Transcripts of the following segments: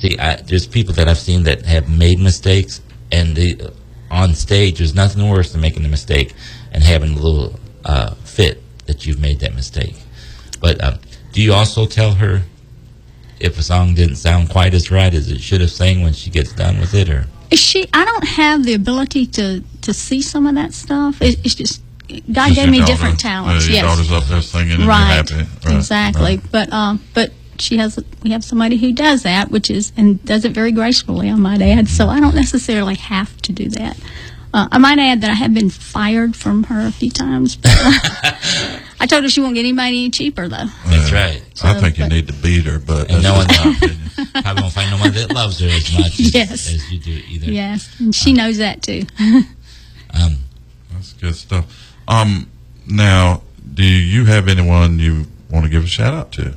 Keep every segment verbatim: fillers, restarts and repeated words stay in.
See, I, there's people that I've seen that have made mistakes, and they, on stage, there's nothing worse than making a mistake and having a little uh, fit that you've made that mistake. But um, do you also tell her if a song didn't sound quite as right as it should have sang when she gets done with it, or? She, I don't have the ability to, to see some of that stuff. It, it's just God Just gave me daughter. different talents. Uh, your yes, daughter's up there singing, and right, you're happy. Right. Exactly. Right. But um, but she has we have somebody who does that, which is and does it very gracefully, I might add. So I don't necessarily have to do that. Uh, I might add that I have been fired from her a few times. But, uh, I told her she won't get anybody any cheaper, though. That's right. So, I think but, you need to beat her, but and that's no one just my opinion. probably won't find no one that loves her as much as, yes. as you do either. Yes, and she um, knows that too. um, That's good stuff. Um, now, do you have anyone you want to give a shout out to?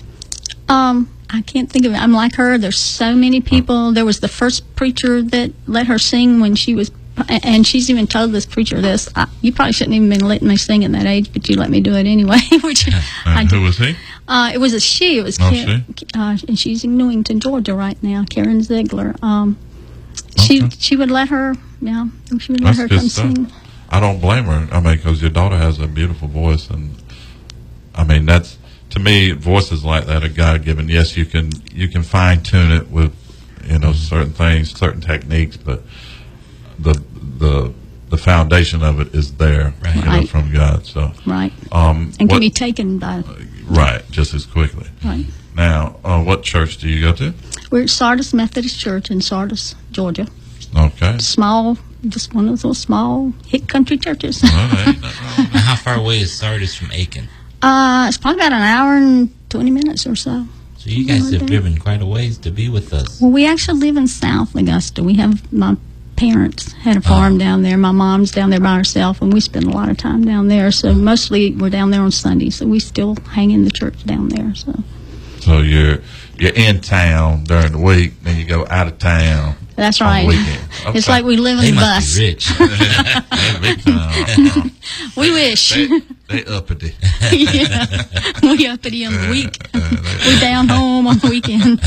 Um, I can't think of it. I'm like her. There's so many people. There was the first preacher that let her sing when she was, and she's even told this preacher this. I, you probably shouldn't even been letting me sing at that age, but you let me do it anyway. Which I who was he? Uh, it was a she. It was Oh, Karen, she? Uh, and she's in Newington, Georgia, right now. Karen Ziegler. Um, she Okay. she would let her. Yeah, she would let That's her good come stuff. sing. I don't blame her. I mean, because your daughter has a beautiful voice, and I mean that's to me, voices like that are God given. Yes, you can you can fine tune it with you know certain things, certain techniques, but the the the foundation of it is there, Right. you know, Right. from God. So Right. um, And can what- be taken by. right just as quickly. Right. Now, uh, what church do you go to? We're at Sardis Methodist Church in Sardis, Georgia. Okay. Small, just one of those little small hick country churches. Well, there ain't nothing wrong with now how far away is Sardis from Aiken? Uh, it's probably about an hour and twenty minutes or so. So you guys have Okay. driven quite a ways to be with us. Well, we actually live in South Augusta. We have my parents had a farm Oh. down there. My mom's down there by herself, and we spend a lot of time down there. So mostly we're down there on Sunday. So we still hang in the church down there. So So you're you're in town during the week, then you go out of town. that's On the right. weekend. It's Okay. like we live They in the must bus. be rich. They're big time. We wish. They, they uppity. Yeah. We uppity on the week. Uh, they- We down home on the weekend.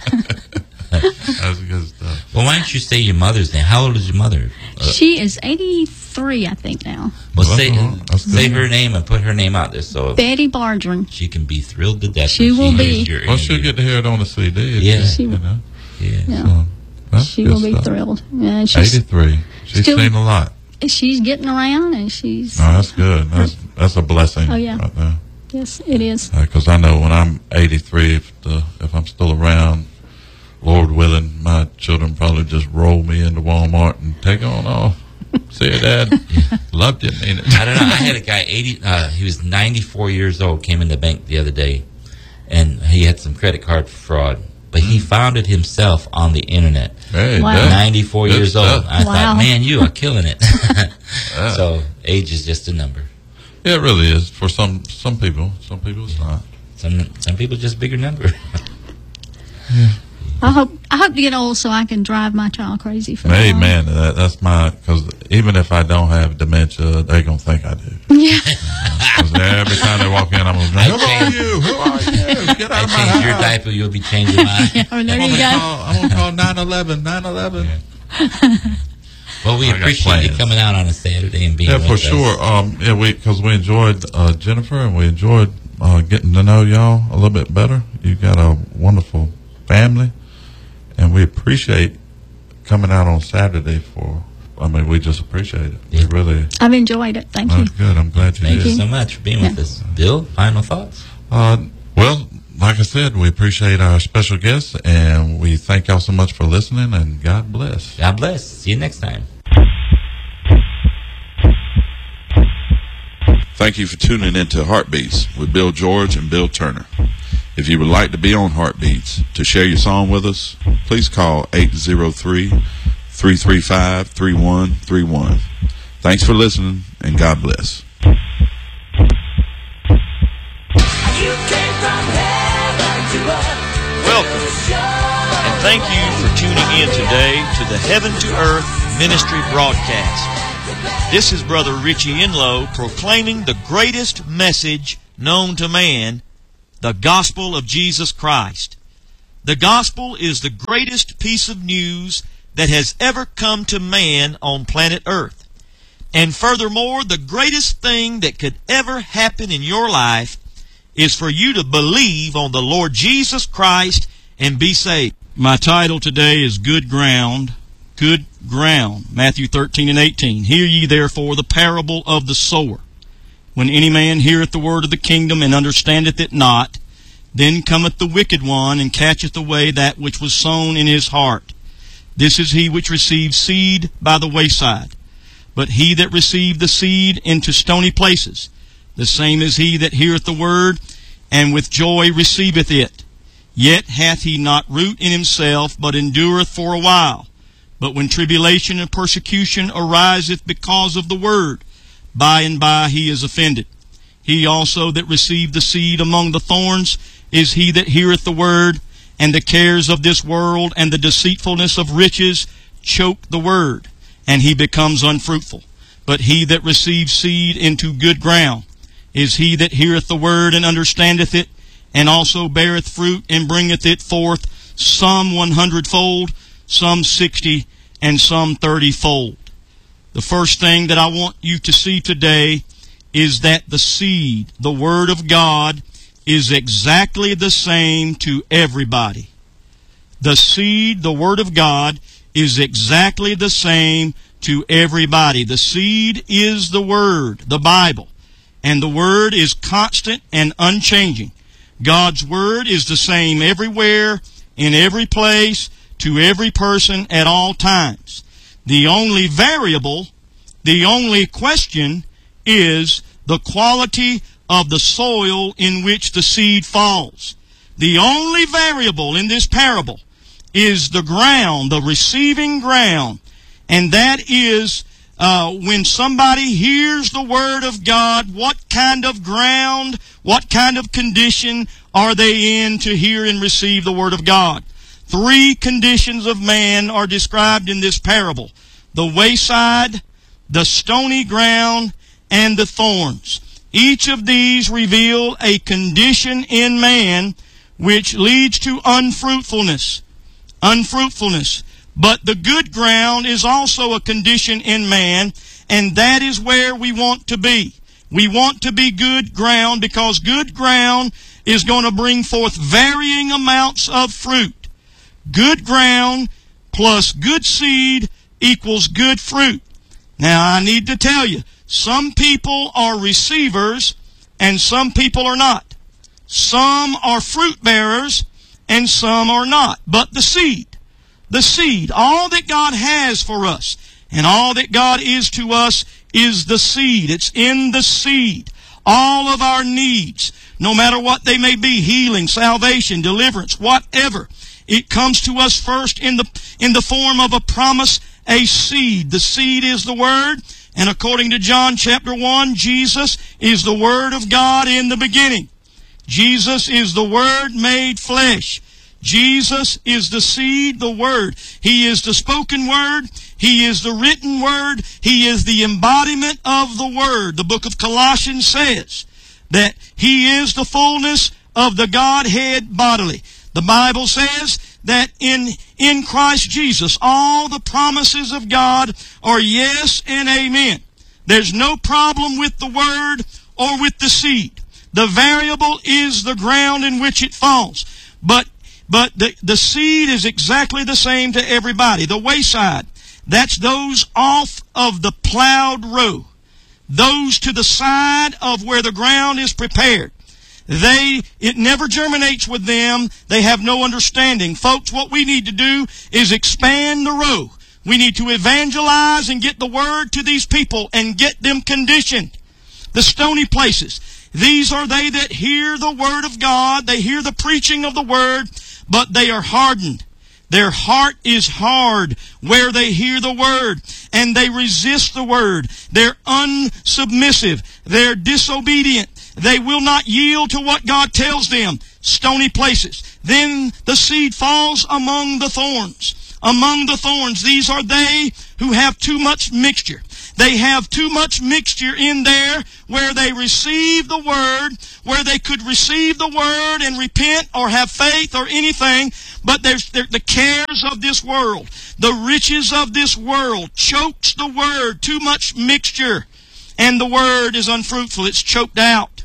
That's good stuff. Well, why don't you say your mother's name? How old is your mother? Uh, She is eighty-three, I think now. well, Well, say, well, that's say good. her name and put her name out there so Betty Bardron. she can be thrilled to death. She when will hears be. your Well, she'll interview. get to hear it on the C D. if Yeah. you- She you will. know. Yeah. Yeah. So, that's She good will be stuff. thrilled. And she's, eighty-three. She's Still- seen a lot. she's getting around, and she's. No, that's good. That's that's a blessing. Oh, yeah. Right there. Yes, it is. Because I know when I'm eighty-three, if the if I'm still around, Lord willing, my children probably just roll me into Walmart and take on off. See you, Dad. Loved you, mean it. I don't know. I had a guy, eighty. Uh, he was ninety-four years old. Came in the bank the other day, and he had some credit card fraud. But he found it himself on the internet. Hey, Wow. Dad. ninety-four Good years stuff. old. I Wow. thought, man, you are killing it. Yeah. So age is just a number. Yeah, it really is for some some people. Some people it's not. Some some people just bigger number. I hope I hope to get old so I can drive my child crazy for that long. Amen. That, that's my because even if I don't have dementia, they're gonna think I do. Yeah. 'Cause every time they walk in, I'm gonna I go, "Who are changed- you? Who are you? Get I out of my change your house!" diaper, you'll be changing mine. Yeah, well, there I'm you gonna go. call. I'm gonna call nine eleven. nine eleven. Well, we I got appreciate you plans. coming out on a Saturday and being Yeah, with for us. sure. Um, yeah, we because we enjoyed uh, Jennifer and we enjoyed uh, getting to know y'all a little bit better. You got a wonderful family, and we appreciate coming out on Saturday for. I mean, we just appreciate it. Yeah. We really. I've enjoyed it. Thank you. That's good. I'm glad you Thank did. you so much for being with Yeah. us. Bill, final thoughts? Uh, well, like I said, we appreciate our special guests, and we thank y'all so much for listening, and God bless. God bless. See you next time. Thank you for tuning into Heartbeats with Bill George and Bill Turner. If you would like to be on Heartbeats to share your song with us, please call eight zero three, three three five, three one three one. Thanks for listening, and God bless. Welcome, and thank you for tuning in today to the Heaven to Earth Ministry broadcast. This is Brother Richie Enlow proclaiming the greatest message known to man, the gospel of Jesus Christ. The gospel is the greatest piece of news that has ever come to man on planet Earth. And furthermore, the greatest thing that could ever happen in your life is for you to believe on the Lord Jesus Christ and be saved. My title today is Good Ground, Good Ground, Matthew thirteen and eighteen. Hear ye therefore the parable of the sower. When any man heareth the word of the kingdom and understandeth it not, then cometh the wicked one and catcheth away that which was sown in his heart. This is he which received seed by the wayside. But he that received the seed into stony places, the same is he that heareth the word, and with joy receiveth it. Yet hath he not root in himself, but endureth for a while. But when tribulation and persecution ariseth because of the word, by and by he is offended. He also that received the seed among the thorns is he that heareth the word, and the cares of this world and the deceitfulness of riches choke the word, and he becomes unfruitful. But he that receives seed into good ground is he that heareth the word and understandeth it, and also beareth fruit and bringeth it forth, some one hundredfold, some sixty, and some thirtyfold. The first thing that I want you to see today is that the seed, the Word of God, is exactly the same to everybody. The seed, the Word of God, is exactly the same to everybody. The seed is the Word, the Bible, and the Word is constant and unchanging. God's Word is the same everywhere, in every place, to every person at all times. The only variable, the only question is the quality of the soil in which the seed falls. The only variable in this parable is the ground, the receiving ground. And that is uh, when somebody hears the Word of God, what kind of ground, what kind of condition are they in to hear and receive the Word of God? Three conditions of man are described in this parable: the wayside, the stony ground, and the thorns. Each of these reveal a condition in man which leads to unfruitfulness. Unfruitfulness. But the good ground is also a condition in man, and that is where we want to be. We want to be good ground because good ground is going to bring forth varying amounts of fruit. Good ground plus good seed equals good fruit. Now, I need to tell you, some people are receivers and some people are not. Some are fruit bearers and some are not. But the seed, the seed, all that God has for us and all that God is to us is the seed. It's in the seed. All of our needs, no matter what they may be, healing, salvation, deliverance, whatever, it comes to us first in the, in the form of a promise, a seed. The seed is the Word. And according to John chapter one, Jesus is the Word of God in the beginning. Jesus is the Word made flesh. Jesus is the seed, the Word. He is the spoken Word. He is the written Word. He is the embodiment of the Word. The book of Colossians says that He is the fullness of the Godhead bodily. The Bible says that in, in Christ Jesus, all the promises of God are yes and amen. There's no problem with the Word or with the seed. The variable is the ground in which it falls. But, but the, the seed is exactly the same to everybody. The wayside, that's those off of the plowed row. Those to the side of where the ground is prepared. They, it never germinates with them. They have no understanding. Folks, what we need to do is expand the row. We need to evangelize and get the Word to these people and get them conditioned. The stony places. These are they that hear the Word of God. They hear the preaching of the Word, but they are hardened. Their heart is hard where they hear the Word, and they resist the Word. They're unsubmissive. They're disobedient. They will not yield to what God tells them. Stony places. Then the seed falls among the thorns. Among the thorns, these are they who have too much mixture. They have too much mixture in there where they receive the Word, where they could receive the Word and repent or have faith or anything, but there's there, the cares of this world, the riches of this world chokes the Word, too much mixture, and the Word is unfruitful. It's choked out.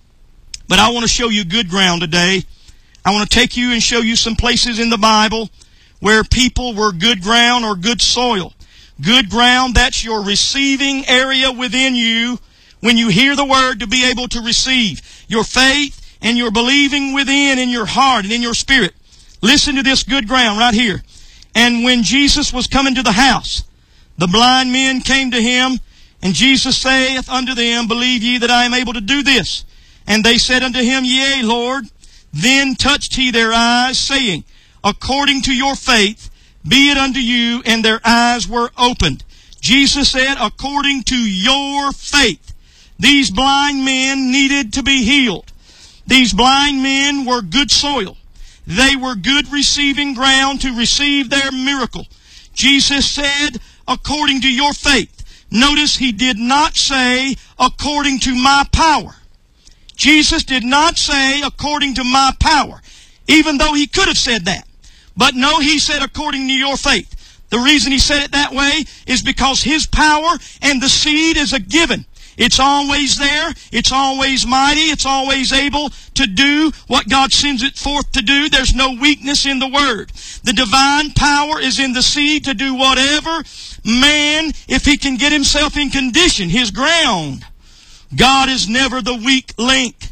But I want to show you good ground today. I want to take you and show you some places in the Bible where people were good ground or good soil. Good ground, that's your receiving area within you when you hear the Word to be able to receive. Your faith and your believing within in your heart and in your spirit. Listen to this good ground right here. And when Jesus was coming to the house, the blind men came to him, and Jesus saith unto them, Believe ye that I am able to do this? And they said unto him, Yea, Lord. Then touched he their eyes, saying, According to your faith, be it unto you, and their eyes were opened. Jesus said, according to your faith. These blind men needed to be healed. These blind men were good soil. They were good receiving ground to receive their miracle. Jesus said, according to your faith. Notice he did not say, according to my power. Jesus did not say, according to my power, even though he could have said that. But no, he said, according to your faith. The reason he said it that way is because his power and the seed is a given. It's always there. It's always mighty. It's always able to do what God sends it forth to do. There's no weakness in the Word. The divine power is in the seed to do whatever man, if he can get himself in condition, his ground. God is never the weak link.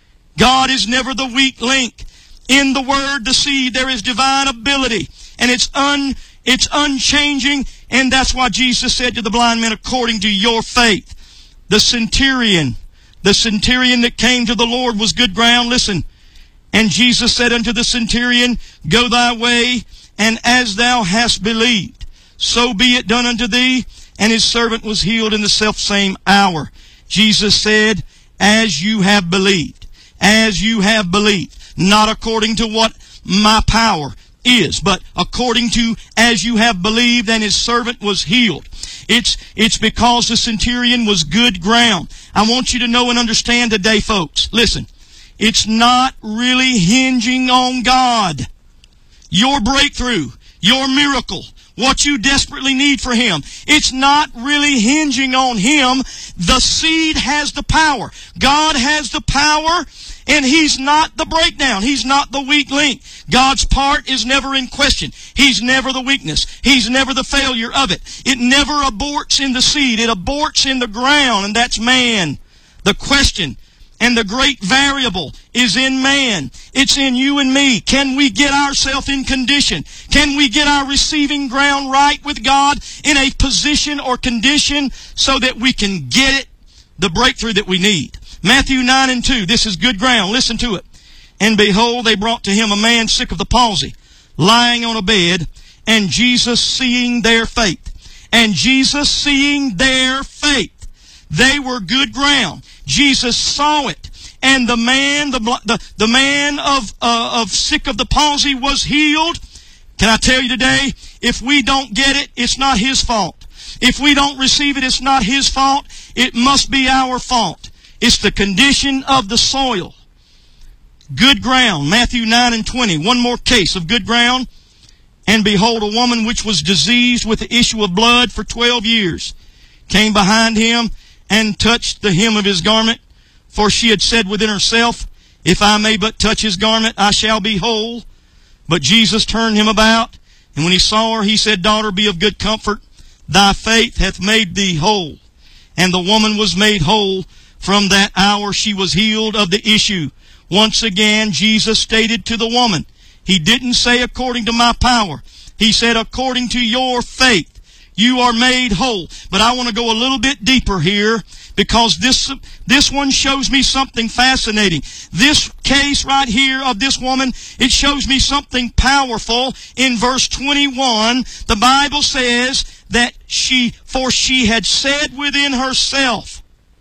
God is never the weak link. In the Word, the seed, there is divine ability. And it's un, it's unchanging. And that's why Jesus said to the blind men, according to your faith. The centurion, the centurion that came to the Lord was good ground. Listen. And Jesus said unto the centurion, Go thy way, and as thou hast believed, so be it done unto thee. And his servant was healed in the selfsame hour. Jesus said, as you have believed, as you have believed. Not according to what my power is, but according to as you have believed, and his servant was healed. It's, it's because the centurion was good ground. I want you to know and understand today, folks. Listen, it's not really hinging on God. Your breakthrough, your miracle, what you desperately need for Him. It's not really hinging on Him. The seed has the power. God has the power, and He's not the breakdown. He's not the weak link. God's part is never in question. He's never the weakness. He's never the failure of it. It never aborts in the seed. It aborts in the ground, and that's man. The question and the great variable is in man. It's in you and me. Can we get ourselves in condition? Can we get our receiving ground right with God in a position or condition so that we can get it, the breakthrough that we need? Matthew nine and two, this is good ground. Listen to it. And behold, they brought to him a man sick of the palsy, lying on a bed, and Jesus seeing their faith. And Jesus seeing their faith. They were good ground. Jesus saw it. And the man, the, the, the man of, uh, of sick of the palsy was healed. Can I tell you today, if we don't get it, it's not his fault. If we don't receive it, it's not his fault. It must be our fault. It's the condition of the soil. Good ground, Matthew nine and twenty. One more case of good ground. And behold, a woman which was diseased with the issue of blood for twelve years came behind him and touched the hem of his garment. For she had said within herself, if I may but touch his garment, I shall be whole. But Jesus turned him about, and when he saw her, he said, Daughter, be of good comfort. Thy faith hath made thee whole. And the woman was made whole. From that hour she was healed of the issue. Once again, Jesus stated to the woman, He didn't say according to my power. He said according to your faith. You are made whole. But I want to go a little bit deeper here because this, this one shows me something fascinating. This case right here of this woman, it shows me something powerful. In verse twenty-one, the Bible says that she, for she had said within herself,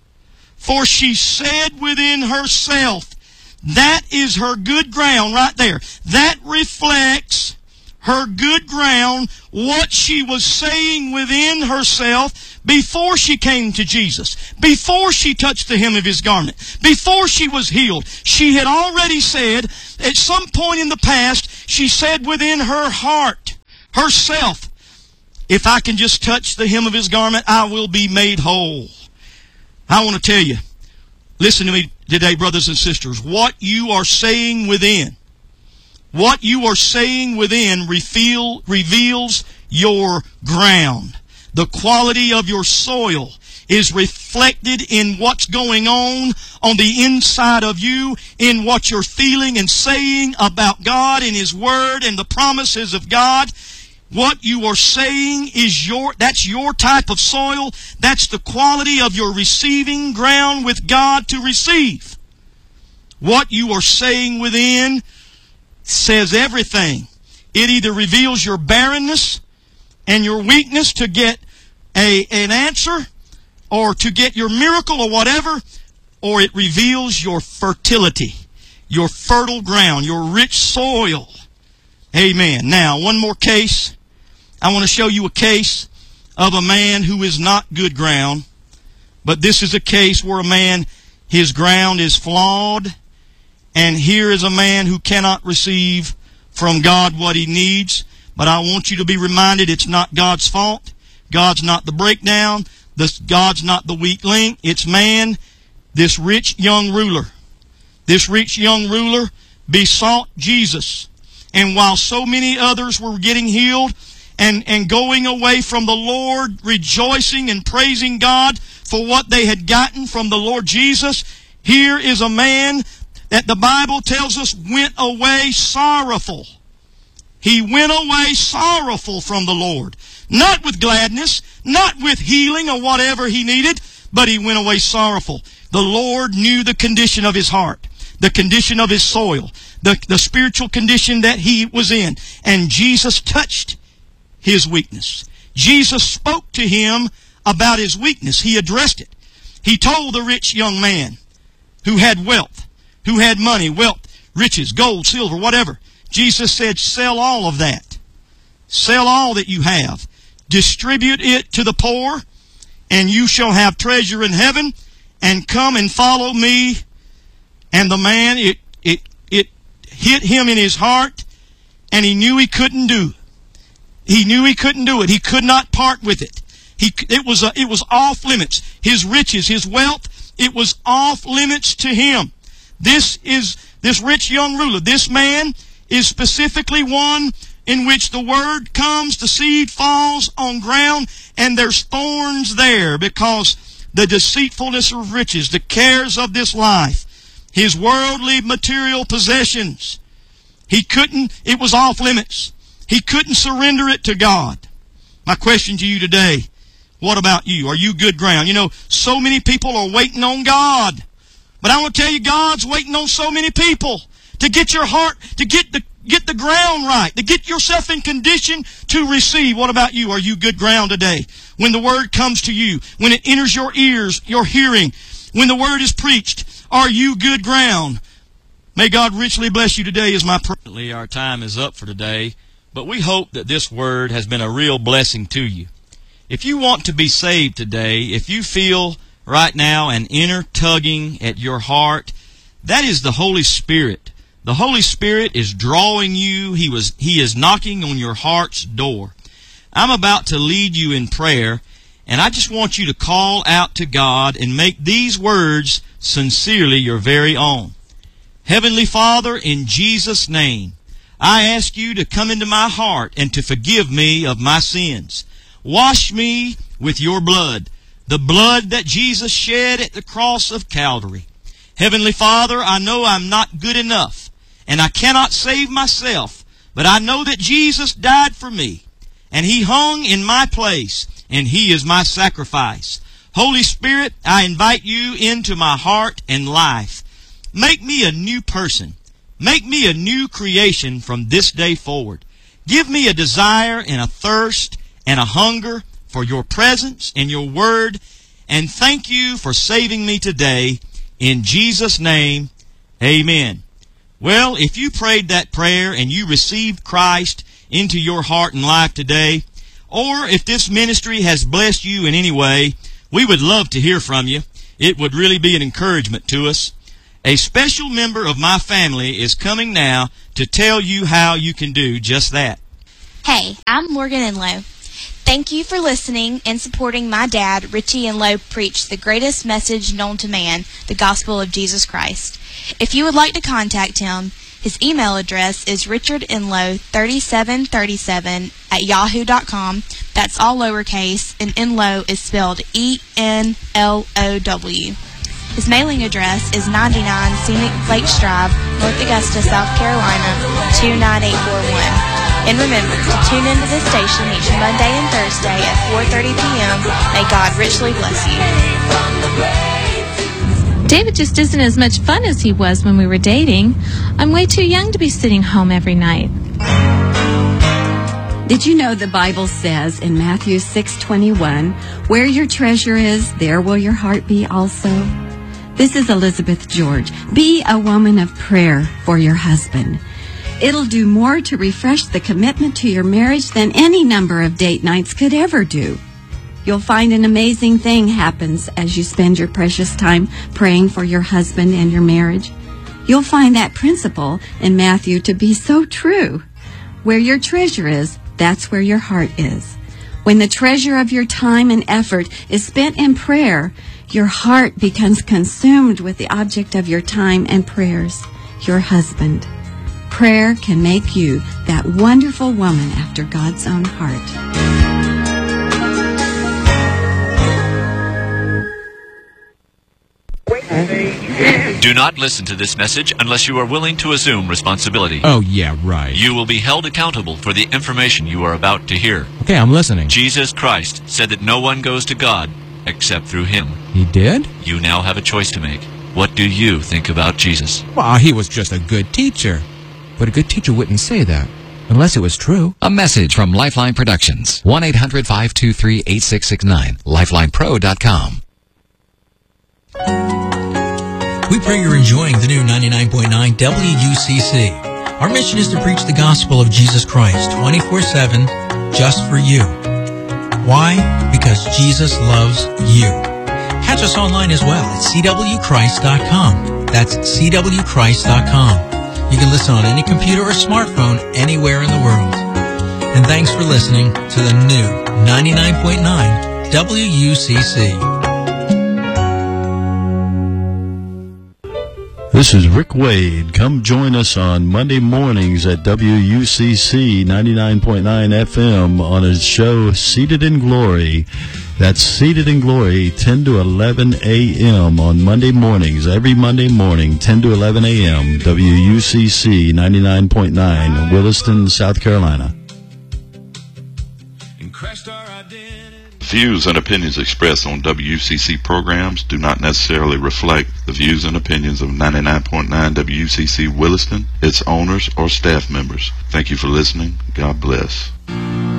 for she said within herself, that is her good ground right there. That reflects her good ground, what she was saying within herself before she came to Jesus, before she touched the hem of His garment, before she was healed. She had already said, at some point in the past, she said within her heart, herself, if I can just touch the hem of His garment, I will be made whole. I want to tell you, listen to me today, brothers and sisters, what you are saying within, what you are saying within reveal, reveals your ground. The quality of your soil is reflected in what's going on on the inside of you, in what you're feeling and saying about God and His Word and the promises of God. What you are saying is your, that's your type of soil. That's the quality of your receiving ground with God to receive. What you are saying within says everything. It either reveals your barrenness and your weakness to get a, an answer, or to get your miracle or whatever, or it reveals your fertility, your fertile ground, your rich soil. Amen. Now, one more case. I want to show you a case of a man who is not good ground, but this is a case where a man, his ground is flawed, and here is a man who cannot receive from God what he needs. But I want you to be reminded it's not God's fault. God's not the breakdown. This, God's not the weak link. It's man, this rich young ruler. This rich young ruler besought Jesus. And while so many others were getting healed and, and going away from the Lord, rejoicing and praising God for what they had gotten from the Lord Jesus, here is a man that the Bible tells us went away sorrowful. He went away sorrowful from the Lord. Not with gladness, not with healing or whatever he needed, but he went away sorrowful. The Lord knew the condition of his heart, the condition of his soil, the, the spiritual condition that he was in. And Jesus touched his weakness. Jesus spoke to him about his weakness. He addressed it. He told the rich young man who had wealth, who had money, wealth, riches, gold, silver, whatever. Jesus said, sell all of that. Sell all that you have. Distribute it to the poor, and you shall have treasure in heaven, and come and follow me. And the man, it, it, it hit him in his heart, and he knew he couldn't do it. He knew he couldn't do it. He could not part with it. He, it was, a, it was off limits. His riches, his wealth, it was off limits to him. This is, this rich young ruler, this man is specifically one in which the word comes, the seed falls on ground, and there's thorns there because the deceitfulness of riches, the cares of this life, his worldly material possessions, he couldn't, it was off limits. He couldn't surrender it to God. My question to you today, what about you? Are you good ground? You know, so many people are waiting on God. But I want to tell you, God's waiting on so many people to get your heart, to get the get the ground right, to get yourself in condition to receive. What about you? Are you good ground today? When the Word comes to you, when it enters your ears, your hearing, when the Word is preached, are you good ground? May God richly bless you today is my prayer. Our time is up for today, but we hope that this Word has been a real blessing to you. If you want to be saved today, if you feel right now an inner tugging at your heart, that is the Holy Spirit. The Holy Spirit is drawing you. He was, He is knocking on your heart's door. I'm about to lead you in prayer, and I just want you to call out to God and make these words sincerely your very own. Heavenly Father, in Jesus' name, I ask you to come into my heart and to forgive me of my sins. Wash me with your blood, the blood that Jesus shed at the cross of Calvary. Heavenly Father, I know I'm not good enough, and I cannot save myself, but I know that Jesus died for me, and He hung in my place, and He is my sacrifice. Holy Spirit, I invite you into my heart and life. Make me a new person. Make me a new creation from this day forward. Give me a desire and a thirst and a hunger for your presence and your word, and thank you for saving me today. In Jesus' name, amen. Well, if you prayed that prayer and you received Christ into your heart and life today, or if this ministry has blessed you in any way, we would love to hear from you. It would really be an encouragement to us. A special member of my family is coming now to tell you how you can do just that. Hey, I'm Morgan Enlow. Thank you for listening and supporting my dad, Richie Enlow, preach the greatest message known to man, the gospel of Jesus Christ. If you would like to contact him, his email address is richardenlow thirty-seven thirty-seven at yahoo dot com. That's all lowercase, and Enlow is spelled E N L O W. His mailing address is ninety-nine Scenic Lakes Drive, North Augusta, South Carolina, two nine eight four one. And remember to tune into this station each Monday and Thursday at four thirty p.m. May God richly bless you. David just isn't as much fun as he was when we were dating. I'm way too young to be sitting home every night. Did you know the Bible says in Matthew six twenty-one, where your treasure is, there will your heart be also? This is Elizabeth George. Be a woman of prayer for your husband. It'll do more to refresh the commitment to your marriage than any number of date nights could ever do. You'll find an amazing thing happens as you spend your precious time praying for your husband and your marriage. You'll find that principle in Matthew to be so true. Where your treasure is, that's where your heart is. When the treasure of your time and effort is spent in prayer, your heart becomes consumed with the object of your time and prayers, your husband. Prayer can make you that wonderful woman after God's own heart. Do not listen to this message unless you are willing to assume responsibility. Oh, yeah, right. You will be held accountable for the information you are about to hear. Okay, I'm listening. Jesus Christ said that no one goes to God except through him. He did? You now have a choice to make. What do you think about Jesus? Well, he was just a good teacher. But a good teacher wouldn't say that, unless it was true. A message from Lifeline Productions. one eight hundred five two three eight six six nine. lifeline pro dot com. We pray you're enjoying the new ninety-nine point nine W U C C. Our mission is to preach the gospel of Jesus Christ twenty-four seven just for you. Why? Because Jesus loves you. Catch us online as well at c w christ dot com. That's c w christ dot com. You can listen on any computer or smartphone anywhere in the world. And thanks for listening to the new ninety-nine point nine W U C C. This is Rick Wade. Come join us on Monday mornings at W U C C ninety-nine point nine F M on his show Seated in Glory. That's Seated in Glory, ten to eleven a.m. on Monday mornings. Every Monday morning, ten to eleven a.m. W U C C ninety-nine point nine, Williston, South Carolina. Views and opinions expressed on W U C C programs do not necessarily reflect the views and opinions of ninety-nine point nine W U C C Williston, its owners, or staff members. Thank you for listening. God bless.